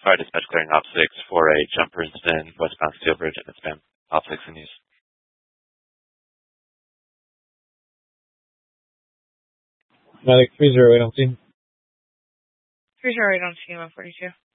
Fire dispatch clearing op 6 for a jumper incident westbound Steel Bridge and it's been op 6 in use. Medic 30, I don't see. 30, I don't see him on 42.